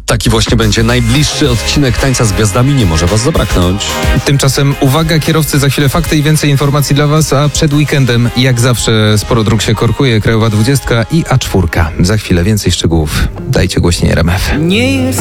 Taki właśnie będzie najbliższy odcinek Tańca z Gwiazdami, nie może was zabraknąć. Tymczasem uwaga kierowcy, za chwilę fakty i więcej informacji dla was, a przed weekendem jak zawsze sporo dróg się korkuje, Krajowa 20 i A4. Za chwilę więcej szczegółów. Dajcie głośniej RMF. Nie jest